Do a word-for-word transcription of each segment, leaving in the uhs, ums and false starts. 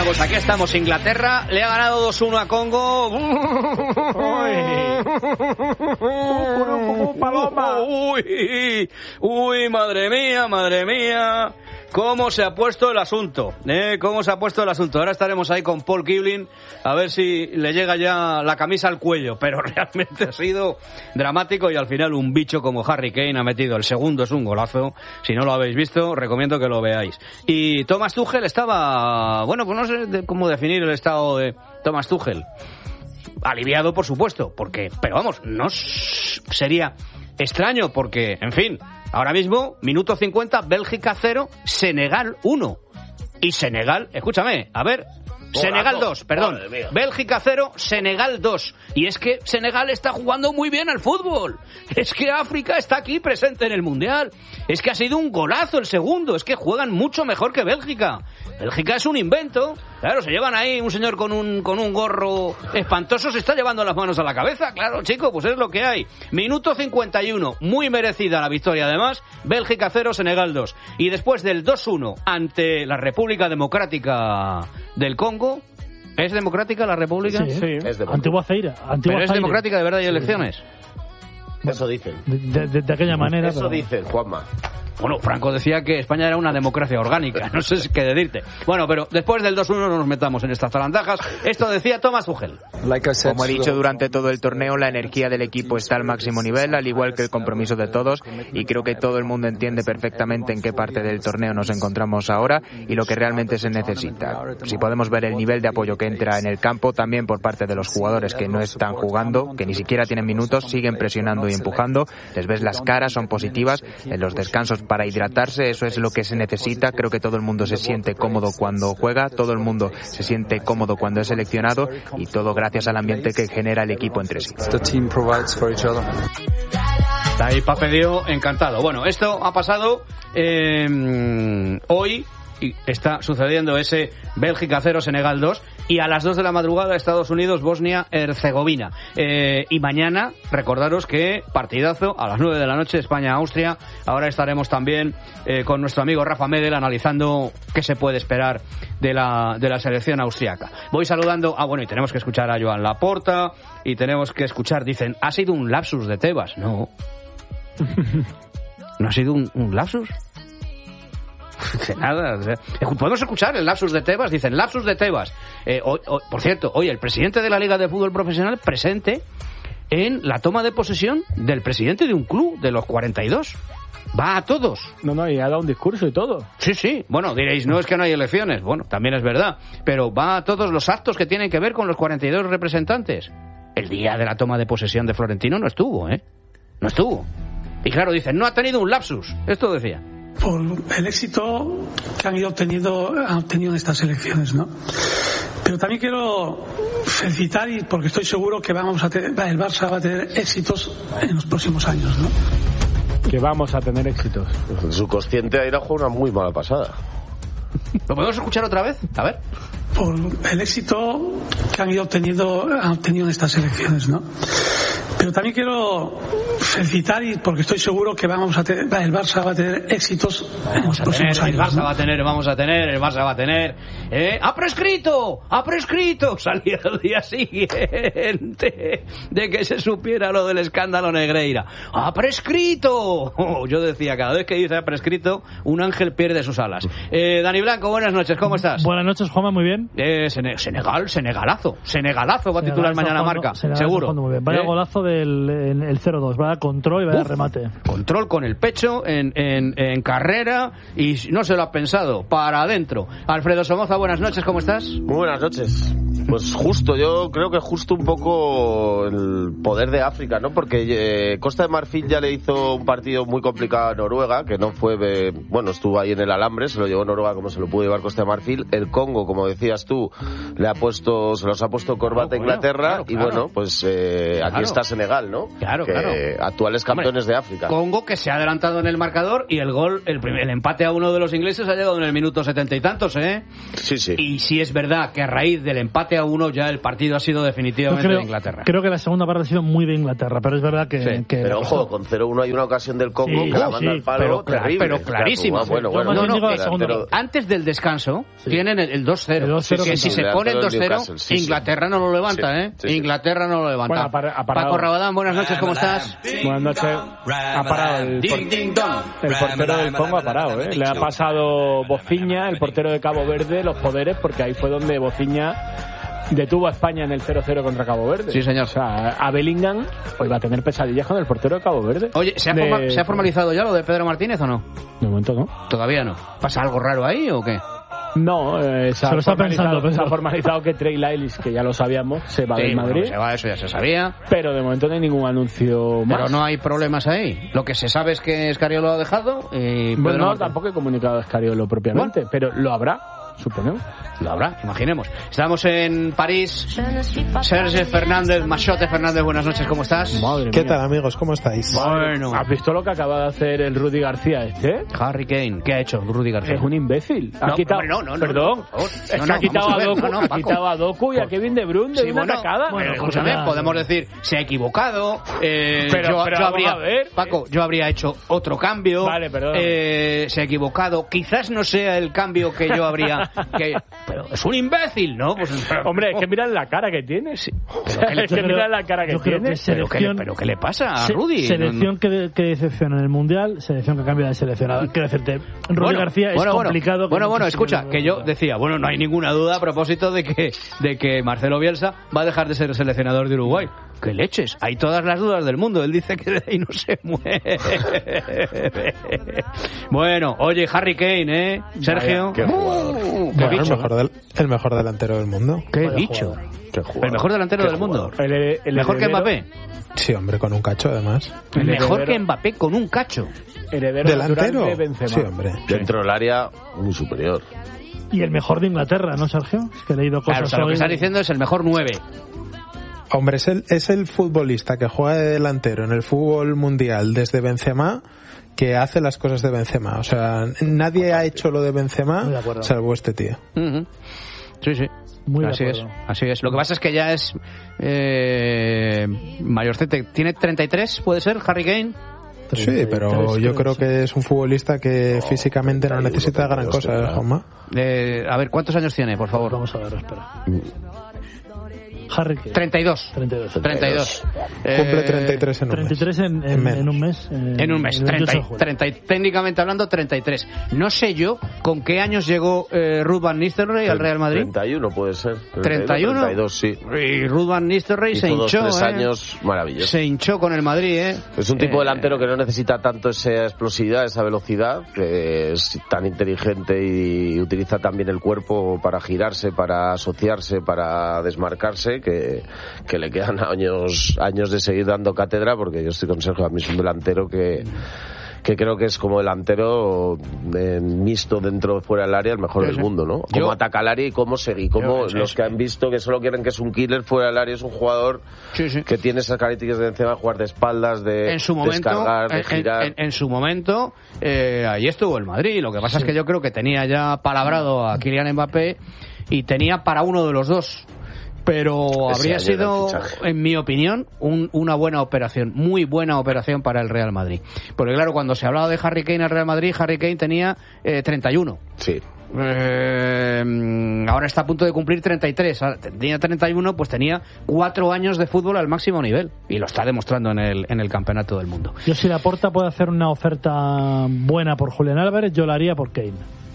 pues aquí estamos. Inglaterra le ha ganado dos uno a Congo. Uy, uy, madre mía, madre mía. ¿Cómo se ha puesto el asunto? ¿Eh? ¿Cómo se ha puesto el asunto? Ahora estaremos ahí con Paul Kibling a ver si le llega ya la camisa al cuello, pero realmente ha sido dramático y al final un bicho como Harry Kane ha metido el segundo, es un golazo. Si no lo habéis visto, recomiendo que lo veáis. Y Thomas Tuchel estaba, bueno, pues no sé de cómo definir el estado de Thomas Tuchel. Aliviado, por supuesto, porque, pero vamos, no sería extraño porque, en fin, ahora mismo, minuto cincuenta, Bélgica cero, Senegal uno. Y Senegal, escúchame, a ver, Golazo. Senegal dos, perdón. Bélgica cero, Senegal dos. Y es que Senegal está jugando muy bien al fútbol. Es que África está aquí presente en el Mundial. Es que ha sido un golazo el segundo. Es que juegan mucho mejor que Bélgica. Bélgica es un invento. Claro, se llevan ahí un señor con un con un gorro espantoso, se está llevando las manos a la cabeza. Claro, chico, pues es lo que hay. Minuto cincuenta y uno, muy merecida la victoria además. Bélgica cero, Senegal dos. Y después del dos uno ante la República Democrática del Congo. ¿Es democrática la República? Sí, sí. Es Antigua Zaire. Antigua Pero es Zaire. democrática, de verdad, hay elecciones. Sí. Eso dicen. De, de, de aquella manera. Eso pero... dicen, Juanma. Bueno, Franco decía que España era una democracia orgánica, no sé qué decirte. Bueno, pero después del dos uno no nos metamos en estas zarandajas. Esto decía Thomas Tuchel. Como he dicho durante todo el torneo, la energía del equipo está al máximo nivel, al igual que el compromiso de todos, y creo que todo el mundo entiende perfectamente en qué parte del torneo nos encontramos ahora y lo que realmente se necesita. Si podemos ver el nivel de apoyo que entra en el campo, también por parte de los jugadores que no están jugando, que ni siquiera tienen minutos, siguen presionando y empujando, les ves las caras, son positivas, en los descansos para hidratarse, eso es lo que se necesita. Creo que todo el mundo se siente cómodo cuando juega, todo el mundo se siente cómodo cuando es seleccionado y todo gracias al ambiente que genera el equipo entre sí. Ahí Papedió encantado. Bueno, esto ha pasado eh, hoy y está sucediendo ese Bélgica cero, Senegal dos, y a las dos de la madrugada Estados Unidos, Bosnia-Herzegovina. Eh, y mañana, recordaros que partidazo a las nueve de la noche, España-Austria. Ahora estaremos también eh, con nuestro amigo Rafa Medel analizando qué se puede esperar de la, de la selección austriaca. Voy saludando, ah bueno, y tenemos que escuchar a Joan Laporta, y tenemos que escuchar, dicen, ¿ha sido un lapsus de Tebas? No. ¿No ha sido un, un lapsus? De nada, o sea, podemos escuchar el lapsus de Tebas, dicen lapsus de Tebas. Eh, hoy, hoy, por cierto, hoy el presidente de la Liga de Fútbol Profesional presente en la toma de posesión del presidente de un club de los cuarenta y dos. Va a todos. No, no, y ha dado un discurso y todo. Sí, sí. Bueno, diréis, no es que no hay elecciones. Bueno, también es verdad. Pero va a todos los actos que tienen que ver con los cuarenta y dos representantes. El día de la toma de posesión de Florentino no estuvo, ¿eh? No estuvo. Y claro, dicen, no ha tenido un lapsus. Esto decía. Por el éxito que han ido obteniendo, han obtenido en estas elecciones, ¿no? Pero también quiero felicitar, y porque estoy seguro que vamos a tener, el Barça va a tener éxitos en los próximos años, ¿no? Que vamos a tener éxitos. Su consciente ha ido a jugar una muy mala pasada. ¿Lo podemos escuchar otra vez? A ver. Por el éxito que han ido obteniendo, han obtenido en estas elecciones, ¿no? Pero también quiero felicitar, y porque estoy seguro que vamos a tener, el Barça va a tener éxitos en los próximos años. El Barça ¿no? va a tener, vamos a tener, el Barça va a tener. ¿eh? ¡Ha prescrito! ¡Ha prescrito! Salía el día siguiente de que se supiera lo del escándalo Negreira. ¡Ha prescrito! Oh, yo decía, cada vez que dice ha prescrito, un ángel pierde sus alas. Eh, Dani Blanco, buenas noches, ¿cómo estás? Buenas noches, Juanma, muy bien. Eh, Sene- Senegal, Senegalazo. Senegalazo va a titular mañana jugando, Marca, Senegalazo seguro. Muy bien. Vaya ¿Eh? golazo del el, el cero dos, vaya control y vaya Uf, remate. Control con el pecho, en, en, en carrera, y no se lo ha pensado, para adentro. Alfredo Somoza, buenas noches, ¿cómo estás? Muy buenas noches. Pues justo, yo creo que justo un poco el poder de África, ¿no? Porque eh, Costa de Marfil ya le hizo un partido muy complicado a Noruega, que no fue, eh, bueno, estuvo ahí en el alambre, se lo llevó Noruega como se lo pudo llevar Costa de Marfil. El Congo, como decías tú, le ha puesto, se los ha puesto corbata a Inglaterra, claro, claro, y bueno, pues eh, claro. aquí está Senegal, ¿no? Claro, que, claro. Actuales campeones Hombre, de África. Congo, que se ha adelantado en el marcador, y el gol, el, primer, el empate a uno de los ingleses ha llegado en el minuto setenta y tantos, ¿eh? Sí, sí. Y sí es verdad que a raíz del empate a uno ya el partido ha sido definitivamente creo, de Inglaterra. Creo que la segunda parte ha sido muy de Inglaterra, pero es verdad que... Sí. que pero ojo, con cero uno hay una ocasión del Congo sí, que la sí, manda al palo pero, terrible. pero clarísimo. Bueno, bueno, no, no, bueno, no, pero, antes del descanso sí. tienen el, el dos cero. El dos cero que si sí, se pone el dos cero, sí, Inglaterra sí. no lo levanta, sí, ¿eh? sí, sí. Inglaterra no lo levanta. Bueno, ha par- ha parado. Paco Rabadán, buenas noches, ¿cómo estás? Buenas noches. Ha parado el, por- Ding, ding, dong. el portero del Congo, ha parado, ¿eh? Le ha pasado Bofiña, el portero de Cabo Verde, los poderes, porque ahí fue donde Bofiña detuvo a España en el cero cero contra Cabo Verde. Sí, señor. O sea, a Bellingham hoy va a tener pesadillas con el portero de Cabo Verde. Oye, ¿se ha, de... forma- ¿se ha formalizado ya lo de Pedro Martínez o no? De momento no. Todavía no. ¿Pasa algo raro ahí o qué? No, eh, se, se, ha lo está pensando, se ha formalizado que Trey Lyles, que ya lo sabíamos, se va sí, del Madrid. Bueno, se va, eso ya se sabía. Pero de momento no hay ningún anuncio más. Pero no hay problemas ahí. Lo que se sabe es que Escariolo lo ha dejado y Pedro Bueno, no, Martínez. tampoco he comunicado a Escariolo propiamente, bueno. pero lo habrá, suponemos. Lo habrá, imaginemos. Estamos en París. Sergio Fernández, Machote Fernández, buenas noches, ¿cómo estás? Madre ¿Qué mía. tal, amigos? ¿Cómo estáis? Bueno. ¿Has visto lo que acaba de hacer el Rudy García este? Harry Kane, ¿qué ha hecho Rudy García? Es un imbécil. Ha No, quitado, hombre, no, no, no, perdón, no, por favor. es No, que no, ha quitado vamos a a ver, Doku, no, no, ha Paco. quitado a Doku y a Kevin De Bruyne de Sí, una bueno, tacada. bueno, Eh, escúchame, escucha, podemos decir, se ha equivocado. Eh, Pero- yo, pero yo vamos habría, a ver. Paco, yo habría hecho otro cambio. Vale, perdón. Eh, se ha equivocado. Quizás no sea el cambio que yo habría. Que, pero es un imbécil, ¿no? Pues, Hombre, es que mira la cara que tiene. Sí. Pero que le- es que mira la cara que yo creo tiene. que pero, ¿qué le, selección- pero ¿qué le pasa a Se- Rudy? Selección que, que decepciona en el Mundial, selección que cambia de seleccionador. Quiero decirte, Rudy Bueno, García es bueno, bueno. complicado. que Bueno, no bueno, se escucha, seleccione que yo el decía, bueno, no hay ninguna duda a propósito de que, de que Marcelo Bielsa va a dejar de ser seleccionador de Uruguay. ¡Qué leches! Hay todas las dudas del mundo. Él dice que de ahí no se mueve. Bueno, oye, Harry Kane, ¿eh? Sergio. qué jugador. Uh, qué Bueno, el, bicho. mejor del- el mejor delantero del mundo. Qué Vaya bicho. Qué jugador. El mejor delantero Qué del mundo. jugador. El- el Mejor que heredero- Mbappé. Sí, hombre, con un cacho además. El Mejor heredero- que Mbappé con un cacho. Heredero ¿Delantero? natural de Benzema. Sí, hombre. Dentro del área, muy superior. Y el mejor de Inglaterra, ¿no, Sergio? Es que he leído Claro, o cosas sea, lo que hoy. estás diciendo es el mejor nueve. Hombre, es el, es el futbolista que juega de delantero en el fútbol mundial desde Benzema que hace las cosas de Benzema. O sea, nadie ha hecho lo de Muy de Benzema acuerdo. salvo este tío. Ujú. Sí, sí. Muy de así es, acuerdo. así es. Lo que pasa es que ya es eh, mayorcete. ¿Tiene treinta y tres, puede ser, Harry Kane? Sí, pero yo creo que es un futbolista que físicamente no necesita gran cosa, ¿eh, Juanma? Eh, a ver, ¿cuántos años tiene, por favor? Vamos a ver, espera. Harry Kane. treinta y dos. treinta y dos. treinta y dos. Cumple Eh, treinta y tres en un treinta y mes. tres en, en, En menos. en un mes. eh, En un mes, el treinta, veintiocho de y- julio. treinta y- técnicamente hablando, treinta y tres. No sé yo con qué años llegó eh, Ruud van Nistelrooy al Real Madrid. treinta y uno puede ser. treinta y uno. treinta y dos, sí. Y Ruud van Nistelrooy Hizo se dos, hinchó, tres eh. años maravillosos. Se hinchó con el Madrid, ¿eh? Es un tipo Eh, delantero que no necesita tanto esa explosividad, esa velocidad, que es tan inteligente y utiliza también el cuerpo para girarse, para asociarse, para desmarcarse, que, que le quedan años años de seguir dando cátedra, porque yo estoy con Sergio, a mí es un delantero que que creo que es como delantero eh, mixto dentro o fuera del área el mejor Sí, del sí. mundo, ¿no? Yo- Cómo ataca al área y cómo seguir, cómo Yo- sí, los sí. que han visto que solo quieren que es un killer fuera del área es un jugador Sí, sí. que tiene esas características de encima, jugar de espaldas, de En su momento, descargar, de en- girar. en, en su momento, eh, ahí estuvo el Madrid. Lo que pasa es que yo creo que tenía ya palabrado a Kylian Mbappé y tenía para uno de los dos. Pero Ese habría año era el sido, fichaje. en mi opinión, un- una buena operación, muy buena operación para el Real Madrid. Porque claro, cuando se hablaba de Harry Kane al Real Madrid, Harry Kane tenía eh, treinta y uno. Sí. Eh, ahora está a punto de cumplir treinta y tres. Ahora, tenía treinta y uno, pues tenía cuatro años de fútbol al máximo nivel. Y lo está demostrando en el, en el campeonato del mundo. Yo, si Laporta puede hacer una oferta buena por Julián Álvarez, yo la haría por Kane.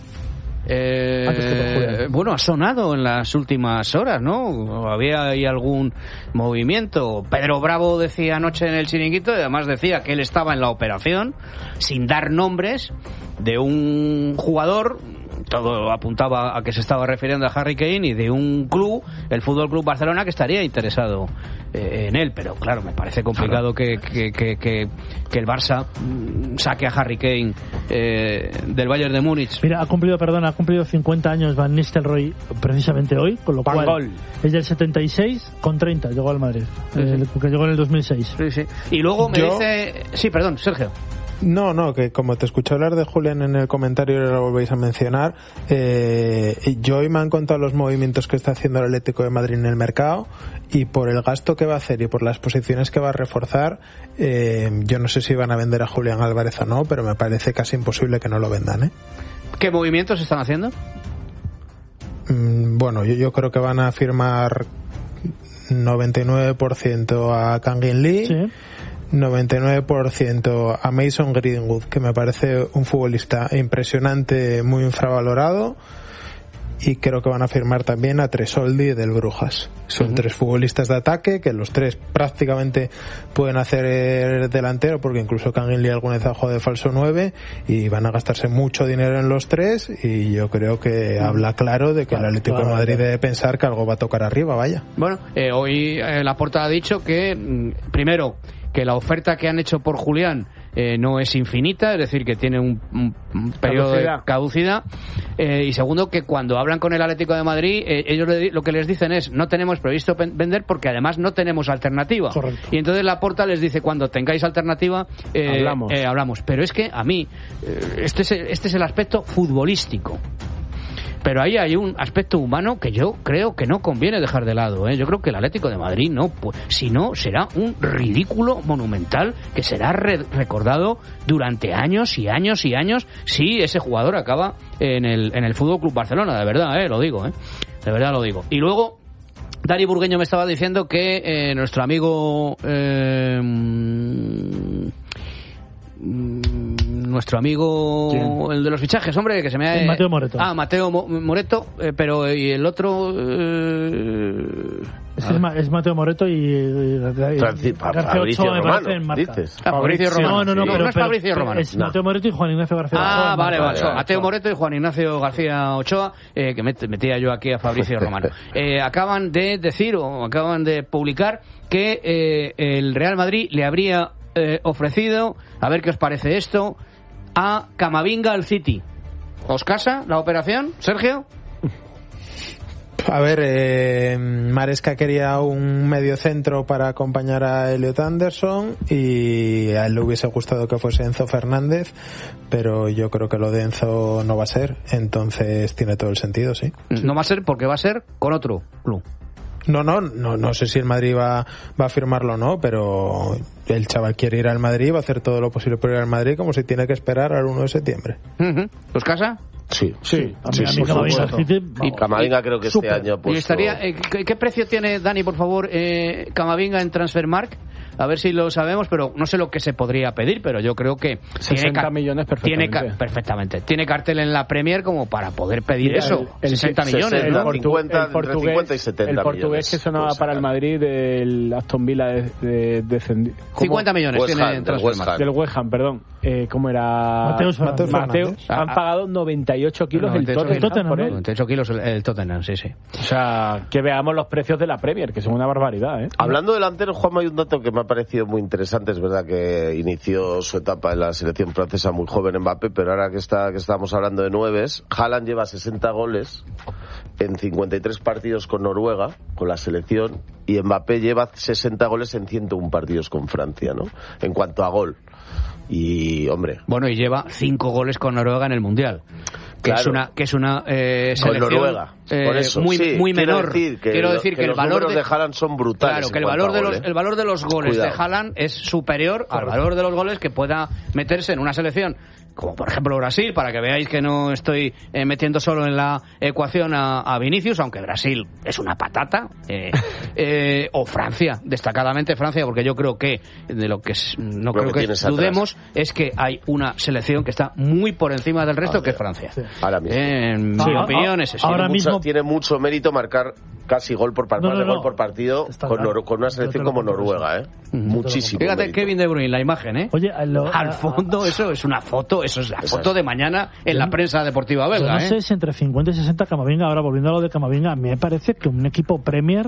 Eh, Antes que por Julián. bueno, ha sonado en las últimas horas, ¿no? Había ahí algún movimiento. Pedro Bravo decía anoche en el chiringuito, y además decía que él estaba en la operación, sin dar nombres, de un jugador. Todo apuntaba a que se estaba refiriendo a Harry Kane, y de un club, el Fútbol Club Barcelona, que estaría interesado eh, en él. Pero claro, me parece complicado que, que, que, que, que el Barça mm, saque a Harry Kane eh, del Bayern de Múnich. Mira, ha cumplido, perdón, ha cumplido cincuenta años Van Nistelrooy precisamente hoy, con lo Van cual Gol. es del setenta y seis con treinta, llegó al Madrid, Sí, sí. eh, porque llegó en el dos mil seis. Sí, sí. Y luego me Yo- dice... Sí, perdón, Sergio. No, no, que como te escuché hablar de Julián en el comentario y ahora lo volvéis a mencionar, eh, yo hoy me han contado los movimientos que está haciendo el Atlético de Madrid en el mercado y por el gasto que va a hacer y por las posiciones que va a reforzar, eh, yo no sé si van a vender a Julián Álvarez o no, pero me parece casi imposible que no lo vendan, ¿eh? ¿Qué movimientos están haciendo? Mm, bueno, yo, yo creo que van a firmar noventa y nueve por ciento a Kangin Lee, sí. noventa y nueve por ciento a Mason Greenwood, que me parece un futbolista impresionante, muy infravalorado, y creo que van a firmar también a Tresoldi del Brujas. Son uh-huh. tres futbolistas de ataque que los tres prácticamente pueden hacer delantero, porque incluso Kangin Lee alguna vez ha jugado de falso nueve, y van a gastarse mucho dinero en los tres, y yo creo que uh-huh. habla claro de que claro, el Atlético claro, de Madrid claro. debe pensar que algo va a tocar arriba, vaya. Bueno, eh, hoy eh, Laporta ha dicho que mm, primero que la oferta que han hecho por Julián eh, no es infinita, es decir, que tiene un, un, un periodo caducidad. de caducidad, eh, y segundo, que cuando hablan con el Atlético de Madrid, eh, ellos le, lo que les dicen es, no tenemos previsto vender porque además no tenemos alternativa. Correcto. Y entonces Laporta les dice, cuando tengáis alternativa, eh, hablamos. Eh, hablamos. Pero es que a mí, eh, este, es el, este es el aspecto futbolístico. Pero ahí hay un aspecto humano que yo creo que no conviene dejar de lado, ¿eh? Yo creo que el Atlético de Madrid no, pues, si no, será un ridículo monumental que será re- recordado durante años y años y años si ese jugador acaba en el, en el Fútbol Club Barcelona, de verdad, ¿eh? Lo digo, ¿eh? De verdad lo digo. Y luego, Dani Burgueño me estaba diciendo que eh, nuestro amigo... Eh, nuestro amigo ¿Quién? El de los fichajes, hombre, que se me ha... Sí, Mateo Moreto. Ah, Mateo Mo- Moreto, eh, pero y el otro... Eh... Es, es Mateo Moreto y... y, y Francis, García Ochoa, me parece, en marca. ¿Dices? Ah, Fabricio Romano. No, no, no, sí. pero, no es Fabricio pero, Romano. Es Mateo Moreto y Juan Ignacio García Ochoa. Ah, vale, vale. Ochoa. Mateo Moreto y Juan Ignacio García Ochoa, eh, que met- metía yo aquí a Fabricio Romano. Eh, acaban de decir, o acaban de publicar, que eh, el Real Madrid le habría eh, ofrecido, a ver qué os parece esto, a Camavinga al City. ¿Os casa la operación, Sergio? A ver, eh, Maresca quería un medio centro para acompañar a Elliot Anderson y a él le hubiese gustado que fuese Enzo Fernández, pero yo creo que lo de Enzo no va a ser, entonces tiene todo el sentido, sí. No va a ser porque va a ser con otro club. No, no, no, no sé si el Madrid va, va a firmarlo o no, pero el chaval quiere ir al Madrid, va a hacer todo lo posible por ir al Madrid, como si tiene que esperar al uno de septiembre. Uh-huh. ¿Os casa? Sí, sí. A mí, sí, a mí sí, Camavinga, sí, City, y Camavinga creo que super. Este año ha puesto... ¿Y estaría, eh, ¿qué, ¿Qué precio tiene, Dani, por favor, eh, Camavinga en Transfermarkt? A ver si lo sabemos, pero no sé lo que se podría pedir, pero yo creo que sesenta tiene millones perfectamente. Tiene ca- perfectamente. Tiene cartel en la Premier como para poder pedir Mira, eso. El, el, sesenta millones, sesenta, ¿no? cincuenta, el portugués, cincuenta y setenta el portugués millones, que sonaba pues, para el Madrid del Aston Villa de, de, de, cincuenta millones West tiene Ham, en del West Ham. del West Ham, perdón. Eh, ¿Cómo era? Mateus Fernández. Mateo. Ah, Han pagado noventa y ocho kilos noventa y ocho el Tottenham por él. noventa y ocho kilos el, el Tottenham, sí, sí. O sea, que veamos los precios de la Premier, que son una barbaridad, ¿eh? Hablando de delantero, Juanma, hay un dato que me ha parecido muy interesante. Es verdad que inició su etapa en la selección francesa muy joven Mbappé, pero ahora que está que estamos hablando de nueves, Haaland lleva sesenta goles en cincuenta y tres partidos con Noruega, con la selección, y Mbappé lleva sesenta goles en ciento uno partidos con Francia, ¿no? En cuanto a gol. Y, hombre... Bueno, y lleva cinco goles con Noruega en el Mundial. Que Claro. es una que es una eh, selección con Noruega. eh, Por eso, muy sí, muy quiero menor. decir que quiero lo- decir que, que el los valor números de Haaland son brutales. Claro, que en el valor cuanto a de gol, los ¿eh? el valor de los goles Cuidado. de Haaland es superior al valor de los goles que pueda meterse en una selección como por ejemplo Brasil, para que veáis que no estoy eh, metiendo solo en la ecuación a, a Vinicius, aunque Brasil es una patata, eh, eh, o Francia, destacadamente Francia, porque yo creo que de lo que es, no Lo creo que que, tienes dudemos atrás es que hay una selección que está muy por encima del resto, Ah, que es Francia. Sí. Ahora mismo. En Sí, mi ah, opinión ah, es eso. ahora Tiene mismo- mucho, tiene mucho mérito marcar casi gol por partido, No, no, de gol no. por partido Está con, claro. Nor- con una Yo selección te lo como compro, Noruega, ¿eh? Ujú. Muchísimo. Fíjate mérito. Kevin De Bruyne, la imagen, ¿eh? Oye, a lo- al a- fondo, eso es una foto, eso es la Esa foto es. de mañana en la prensa deportiva Yo belga, no ¿eh? sé si entre cincuenta y sesenta Camavinga, ahora volviendo a lo de Camavinga, a mí me parece que un equipo Premier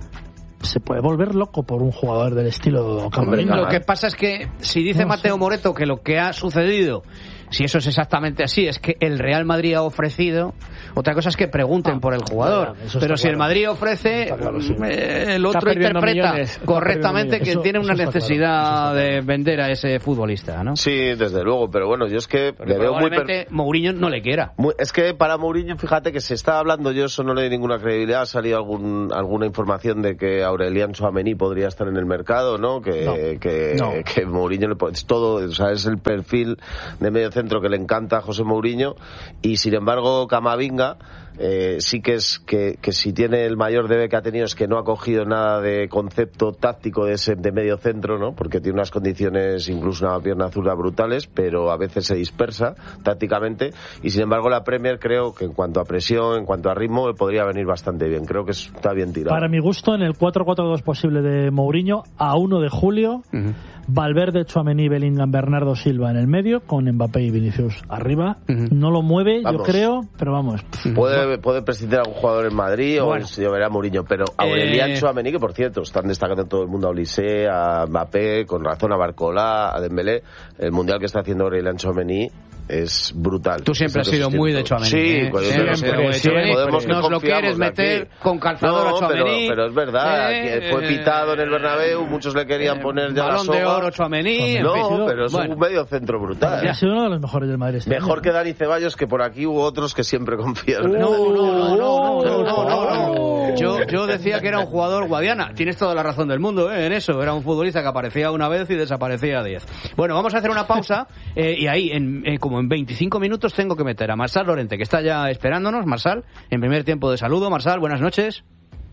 se puede volver loco por un jugador del estilo Camavinga. Lo que pasa es que si dice No Mateo sé. Moreto que lo que ha sucedido si eso es exactamente así, es que el Real Madrid ha ofrecido, otra cosa es que pregunten ah, por el jugador, claro, pero si claro. el Madrid ofrece, claro, sí. eh, el otro interpreta millones, correctamente que eso, tiene una necesidad claro. de vender a ese futbolista, ¿no? Sí, desde luego, pero bueno, yo es que le veo muy per... Mourinho no le quiera. Muy, es que para Mourinho, fíjate que se está hablando, yo eso no le doy ninguna credibilidad, ha salido algún, alguna información de que Aurelian Tchouaméni podría estar en el mercado, ¿no? Que, no, que, no. que Mourinho le es todo, o sea, es el perfil de medio centro que le encanta a José Mourinho, y sin embargo Camavinga eh, sí que es que, que si tiene el mayor debe que ha tenido es que no ha cogido nada de concepto táctico de ese de medio centro, ¿no? Porque tiene unas condiciones, incluso una pierna zurda brutales, pero a veces se dispersa tácticamente, y sin embargo la Premier creo que en cuanto a presión, en cuanto a ritmo, podría venir bastante bien. Creo que está bien tirado. Para mi gusto, en el cuatro cuatro dos posible de Mourinho, a uno de julio, uh-huh. Valverde, Tchouaméni, Bellingham, Bernardo Silva en el medio, con Mbappé y Vinicius arriba. Uh-huh. No lo mueve, vamos. yo creo, pero vamos. Puede, puede prescindir a algún jugador en Madrid bueno. o se llevará a Mourinho, pero Aurelian eh... Tchouaméni, que por cierto están destacando todo el mundo, a Olise, a Mbappé, con razón a Barcola, a Dembélé. El mundial que está haciendo Aurelian Tchouaméni es brutal. Tú siempre has sido muy de Tchouaméni. Sí, ¿eh? pues siempre, siempre, siempre. Podemos nos lo quieres meter aquí con calzador no, a Tchouaméni. Pero, pero es verdad, eh, que fue pitado en el Bernabéu, muchos le querían eh, poner ya la soga. Balón de oro Tchouaméni. No, en fin, pero es bueno. un medio centro brutal. Ha sido uno de los mejores del Madrid. Mejor que Dani Ceballos, que por aquí hubo otros que siempre confían. No, no, no, no, no, no, no, no. Yo, yo decía que era un jugador Guadiana. Tienes toda la razón del mundo ¿eh? en eso. Era un futbolista que aparecía una vez y desaparecía diez. Bueno, vamos a hacer una pausa eh, y ahí, en, eh, como en veinticinco minutos, tengo que meter a Marsal Lorente, que está ya esperándonos. Marsal, en primer tiempo de saludo. Marsal, buenas noches.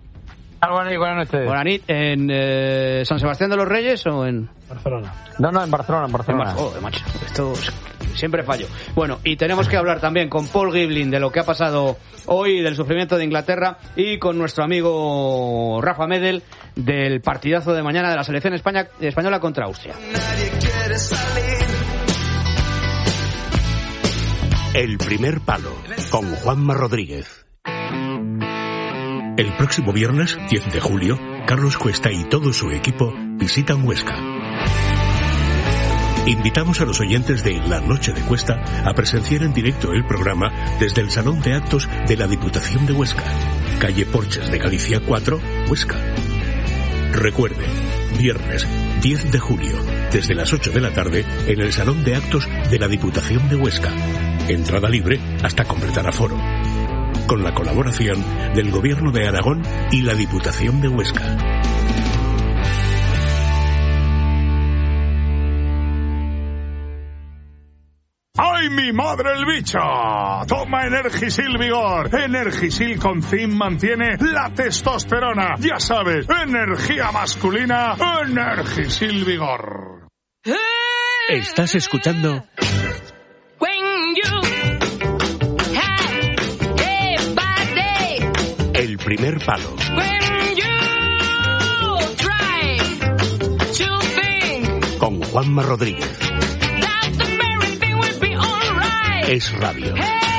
Buenas noches. Buenas noches. ¿En eh, San Sebastián de los Reyes o en Barcelona? No, no, en Barcelona, en Barcelona. En Bar- oh, macho, esto siempre fallo. Bueno, y tenemos que hablar también con Paul Giblin de lo que ha pasado hoy, del sufrimiento de Inglaterra, y con nuestro amigo Rafa Medel del partidazo de mañana de la selección España, española contra Austria. Nadie quiere salir. El primer palo, con Juanma Rodríguez. El próximo viernes, diez de julio, Carlos Cuesta y todo su equipo visitan Huesca. Invitamos a los oyentes de La Noche de Cuesta a presenciar en directo el programa desde el Salón de Actos de la Diputación de Huesca, calle Porches de Galicia cuatro, Huesca. Recuerde, viernes diez de julio, desde las ocho de la tarde, en el Salón de Actos de la Diputación de Huesca. Entrada libre hasta completar aforo. Con la colaboración del Gobierno de Aragón y la Diputación de Huesca. ¡Ay, mi madre el bicho! Toma Energisil Vigor. Energisil con zinc mantiene la testosterona. Ya sabes, energía masculina, Energisil Vigor. Estás escuchando... El primer palo. Con Juanma Rodríguez. Es radio.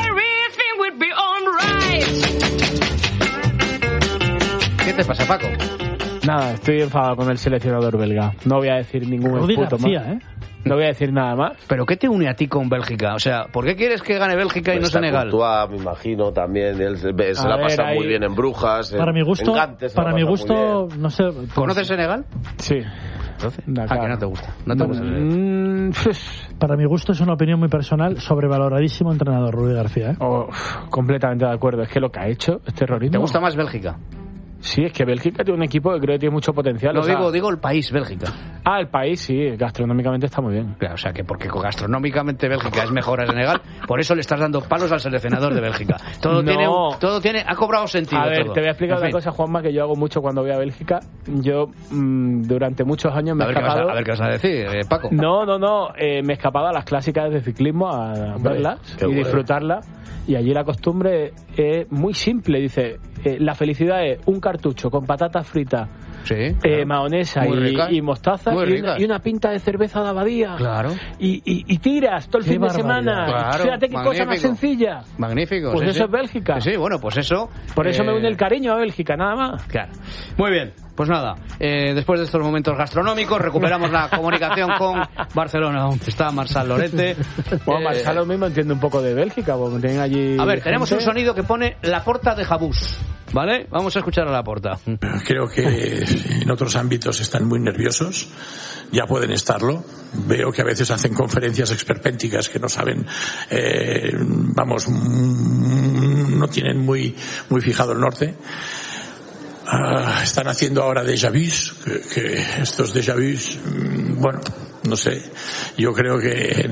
¿Qué te pasa, Paco? Nada, estoy enfadado con el seleccionador belga. No voy a decir ningún puto más. ¿eh? No voy a decir nada más. ¿Pero qué te une a ti con Bélgica? O sea, ¿por qué quieres que gane Bélgica y no Senegal? Courtois, me imagino, también. Él se a la ver, pasa ahí... muy bien en Brujas. Para en, mi gusto, Gantes, para mi gusto, no sé. ¿Conoces Senegal? Sí. Entonces, ah, que no te gusta. No te gusta. Mm, para mi gusto es una opinión muy personal, sobrevaloradísimo entrenador Rudi García. ¿eh? Oh, completamente de acuerdo. Es que lo que ha hecho es terrorismo. ¿Te gusta más Bélgica? Sí, es que Bélgica tiene un equipo que creo que tiene mucho potencial. No, o sea... digo, digo el país, Bélgica. Ah, el país, sí, gastronómicamente está muy bien. Claro, o sea, que porque gastronómicamente Bélgica es mejor a Senegal, por eso le estás dando palos al seleccionador de Bélgica. Todo no. tiene, todo tiene, ha cobrado sentido. A ver, todo. te voy a explicar en una fin. cosa, Juanma, que yo hago mucho cuando voy a Bélgica. Yo, mmm, durante muchos años me a he ver escapado... Qué vas a, a ver qué vas a decir, eh, Paco. No, no, no, eh, me he escapado a las clásicas de ciclismo a Hombre, verlas y bueno. disfrutarlas. Y allí la costumbre es muy simple, dice, eh, la felicidad es un cartucho con patatas fritas, sí, claro. eh, mahonesa y, y mostaza y una, y una pinta de cerveza de Abadía. Claro. Y, y, y tiras todo el qué fin barbaridad. de semana. Claro. Fíjate qué Magnífico. cosa más sencilla. Magnífico. Pues sí, eso sí. es Bélgica. Sí, sí, bueno, pues eso. Por eso eh... me une el cariño a Bélgica, nada más. Claro. Muy bien. pues nada, eh, después de estos momentos gastronómicos recuperamos la comunicación con Barcelona, donde está Marçal Lorente. Bueno, eh, Marçal lo mismo entiende un poco de Bélgica, porque tienen allí... A ver, tenemos gente. un sonido que pone Laporta de Jabús, ¿vale? Vamos a escuchar a Laporta. Creo que en otros ámbitos están muy nerviosos, ya pueden estarlo. Veo que a veces hacen conferencias esperpénticas que no saben, eh, vamos, no tienen muy, muy fijado el norte. Uh, están haciendo ahora déjà vus, que, que estos déjà vus, bueno, no sé, yo creo que